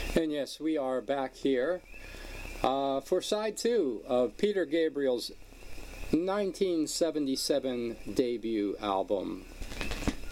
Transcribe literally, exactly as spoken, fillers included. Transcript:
And yes, we are back here uh, for side two of Peter Gabriel's nineteen seventy-seven debut album,